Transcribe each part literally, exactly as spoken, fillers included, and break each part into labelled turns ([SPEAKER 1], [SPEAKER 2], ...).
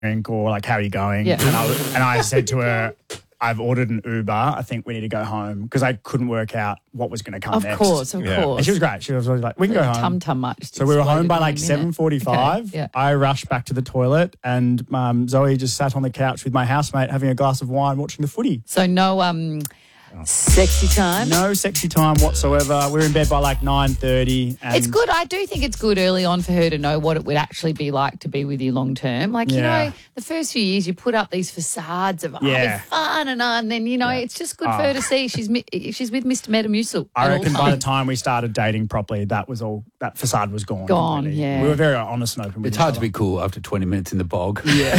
[SPEAKER 1] drink or like, how are you going?
[SPEAKER 2] Yeah.
[SPEAKER 1] And I, was- and I said to her, I've ordered an Uber. I think we need to go home because I couldn't work out what was going to come
[SPEAKER 2] Of
[SPEAKER 1] next.
[SPEAKER 2] course, of
[SPEAKER 3] Yeah.
[SPEAKER 2] course.
[SPEAKER 1] And she was great. She was always like, we can go home.
[SPEAKER 2] Tum tum much.
[SPEAKER 1] So we were home by like
[SPEAKER 2] exploded in a
[SPEAKER 1] seven
[SPEAKER 2] minute.
[SPEAKER 1] forty-five.
[SPEAKER 2] Okay, yeah.
[SPEAKER 1] I rushed back to the toilet and um, Zoe just sat on the couch with my housemate having a glass of wine watching the footy.
[SPEAKER 2] So no um, sexy time.
[SPEAKER 1] No sexy time whatsoever. We were in bed by like nine thirty.
[SPEAKER 2] It's good. I do think it's good early on for her to know what it would actually be like to be with you long term. Like, you
[SPEAKER 1] Yeah.
[SPEAKER 2] know, the first few years you put up these facades of, oh,
[SPEAKER 1] Yeah.
[SPEAKER 2] it's fun and, uh, and then, you know, it's just good for her to see she's mi- she's with Mister Metamucil.
[SPEAKER 1] I
[SPEAKER 2] at all
[SPEAKER 1] reckon by the
[SPEAKER 2] times.
[SPEAKER 1] time we started dating properly, that was all, that facade was gone.
[SPEAKER 2] Gone,
[SPEAKER 1] completely.
[SPEAKER 2] yeah.
[SPEAKER 1] We were very honest and open with
[SPEAKER 4] It's
[SPEAKER 1] each
[SPEAKER 4] hard to
[SPEAKER 1] other.
[SPEAKER 4] be cool after twenty minutes in the bog. Yeah.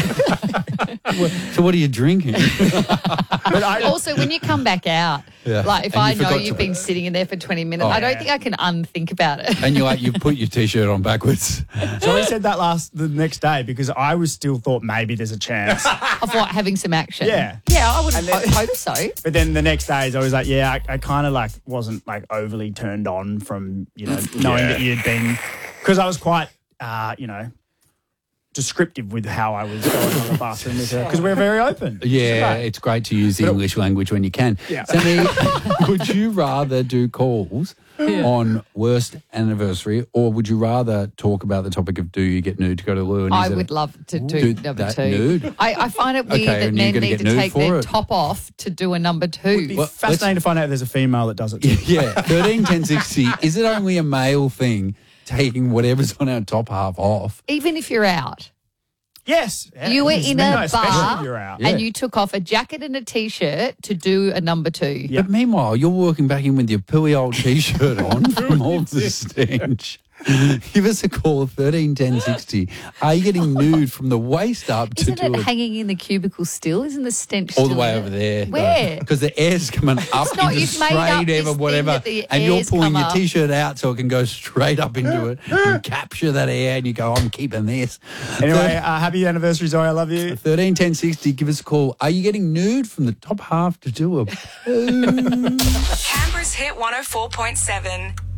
[SPEAKER 4] So what are you drinking?
[SPEAKER 1] But I,
[SPEAKER 2] Also, when you come back out,
[SPEAKER 4] Yeah.
[SPEAKER 2] like if
[SPEAKER 4] And
[SPEAKER 2] I
[SPEAKER 4] you
[SPEAKER 2] know
[SPEAKER 4] forgot
[SPEAKER 2] you've
[SPEAKER 4] to-
[SPEAKER 2] been sitting in there for twenty minutes,
[SPEAKER 4] Oh.
[SPEAKER 2] I don't
[SPEAKER 1] Yeah.
[SPEAKER 2] think I can unthink about it.
[SPEAKER 4] And you like you put your t-shirt on backwards.
[SPEAKER 1] Zoe said that last the next day because I was still thought maybe there's a chance.
[SPEAKER 2] Of what, having some action?
[SPEAKER 1] Yeah.
[SPEAKER 2] Yeah, I would
[SPEAKER 1] And then-
[SPEAKER 2] ho- hope so.
[SPEAKER 1] But then the next days I was like, yeah, I, I kind of like wasn't like overly turned on from, you know, knowing
[SPEAKER 3] Yeah.
[SPEAKER 1] that you'd been, because I was quite, uh, you know, descriptive with how I was going on the bathroom with her because we're very open.
[SPEAKER 4] Yeah,
[SPEAKER 1] It's
[SPEAKER 4] it's great to use the
[SPEAKER 1] But it-
[SPEAKER 4] English language when you can.
[SPEAKER 1] Yeah.
[SPEAKER 4] Sammy, would you rather do calls on worst anniversary, or would you rather talk about the topic of do you get nude to go to the loo? And
[SPEAKER 2] I
[SPEAKER 4] is it-
[SPEAKER 2] would love to do,
[SPEAKER 4] Do
[SPEAKER 2] number
[SPEAKER 4] that
[SPEAKER 2] two.
[SPEAKER 4] nude?
[SPEAKER 2] I, I find it weird
[SPEAKER 4] Okay,
[SPEAKER 2] that
[SPEAKER 4] and you're
[SPEAKER 2] men
[SPEAKER 4] gonna
[SPEAKER 2] need
[SPEAKER 4] get
[SPEAKER 2] to
[SPEAKER 4] nude
[SPEAKER 2] take
[SPEAKER 4] for
[SPEAKER 2] their
[SPEAKER 4] it?
[SPEAKER 2] top off to do a number
[SPEAKER 1] It'd be
[SPEAKER 2] two.
[SPEAKER 4] Well,
[SPEAKER 1] fascinating to find out if there's a female that does it. Too.
[SPEAKER 4] Yeah, thirteen ten sixty. Is it only a male thing taking whatever's on our top half off?
[SPEAKER 2] Even if you're out.
[SPEAKER 1] Yes. Yeah.
[SPEAKER 2] You were
[SPEAKER 1] It's-
[SPEAKER 2] in
[SPEAKER 1] no,
[SPEAKER 2] a
[SPEAKER 1] especially
[SPEAKER 2] bar
[SPEAKER 1] if you're out.
[SPEAKER 4] Yeah.
[SPEAKER 2] and you took off a jacket and a T-shirt to do a number two.
[SPEAKER 1] Yeah.
[SPEAKER 4] But meanwhile, you're walking back in with your pooey old t-shirt on from all the stench. Give us a call, thirteen ten sixty. Are you getting nude from the waist up to
[SPEAKER 2] Isn't
[SPEAKER 4] do
[SPEAKER 2] it
[SPEAKER 4] it
[SPEAKER 2] hanging in the cubicle still? Isn't the stench
[SPEAKER 4] all the
[SPEAKER 2] still
[SPEAKER 4] way
[SPEAKER 2] in
[SPEAKER 4] over
[SPEAKER 2] it?
[SPEAKER 4] there?
[SPEAKER 2] Where?
[SPEAKER 4] Because the air's coming up
[SPEAKER 2] It's not-
[SPEAKER 4] into
[SPEAKER 2] you've made up
[SPEAKER 4] straight
[SPEAKER 2] this
[SPEAKER 4] air or
[SPEAKER 2] thing
[SPEAKER 4] whatever,
[SPEAKER 2] that the
[SPEAKER 4] and you're
[SPEAKER 2] air's
[SPEAKER 4] pulling
[SPEAKER 2] come
[SPEAKER 4] your
[SPEAKER 2] up.
[SPEAKER 4] t-shirt out so it can go straight up into it and capture that air, and you go, I'm keeping this.
[SPEAKER 1] Anyway, uh, happy anniversary, Zoe. I love you.
[SPEAKER 4] thirteen ten sixty, give us a call. Are you getting nude from the top half to do a poo?
[SPEAKER 5] Canberra's Hit one oh four point seven.